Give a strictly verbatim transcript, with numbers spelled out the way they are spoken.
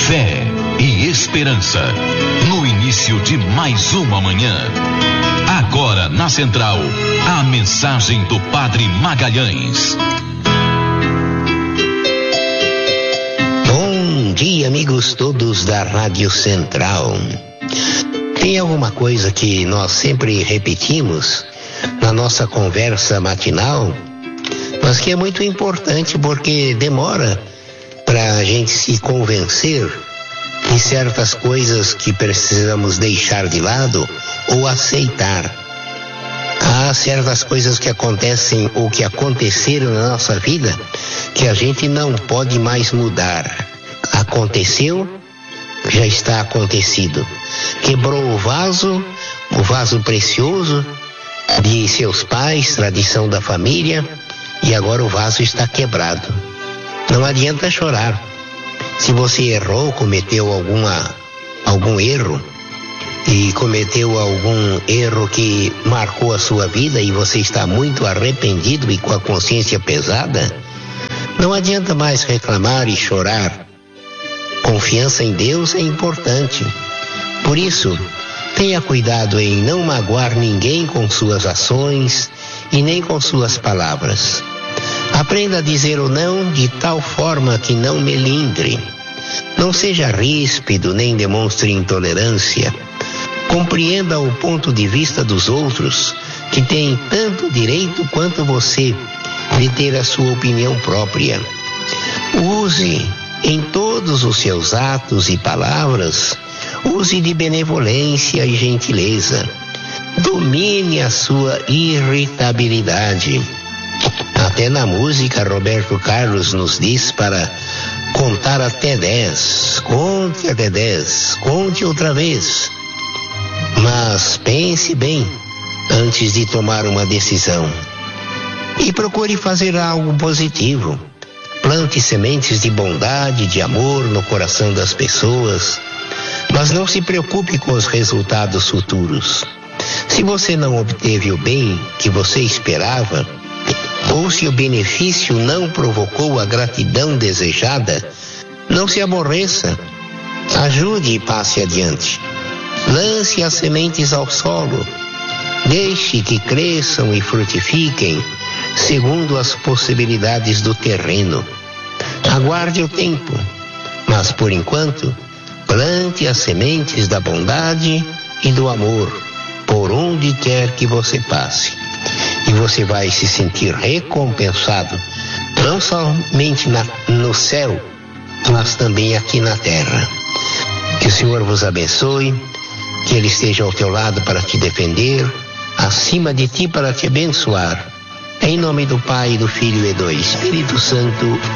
Fé e esperança, no início de mais uma manhã. Agora na Central, a mensagem do Padre Magalhães. Bom dia, amigos todos da Rádio Central. Tem alguma coisa que nós sempre repetimos na nossa conversa matinal, mas que é muito importante porque demora para a gente se convencer de certas coisas que precisamos deixar de lado ou aceitar. Há certas coisas que acontecem ou que aconteceram na nossa vida que a gente não pode mais mudar. Aconteceu, já está acontecido. Quebrou o vaso, o vaso precioso de seus pais, tradição da família, e agora o vaso está quebrado. Não adianta chorar. Se você errou, cometeu alguma, algum erro, e cometeu algum erro que marcou a sua vida e você está muito arrependido e com a consciência pesada, não adianta mais reclamar e chorar. Confiança em Deus é importante. Por isso, tenha cuidado em não magoar ninguém com suas ações e nem com suas palavras. Aprenda a dizer o não de tal forma que não melindre. Não seja ríspido nem demonstre intolerância. Compreenda o ponto de vista dos outros, que têm tanto direito quanto você de ter a sua opinião própria. Use em todos os seus atos e palavras, use de benevolência e gentileza. Domine a sua irritabilidade. Até na música, Roberto Carlos nos diz para contar até dez. Conte até dez. Conte outra vez. Mas pense bem antes de tomar uma decisão. E procure fazer algo positivo. Plante sementes de bondade, de amor no coração das pessoas. Mas não se preocupe com os resultados futuros. Se você não obteve o bem que você esperava, ou se o benefício não provocou a gratidão desejada, não se aborreça. Ajude e passe adiante. Lance as sementes ao solo. Deixe que cresçam e frutifiquem segundo as possibilidades do terreno. Aguarde o tempo, mas por enquanto, plante as sementes da bondade e do amor por onde quer que você passe. E você vai se sentir recompensado, não somente na, no céu, mas também aqui na terra. Que o Senhor vos abençoe, que Ele esteja ao teu lado para te defender, acima de ti para te abençoar. Em nome do Pai, do Filho e do Espírito Santo.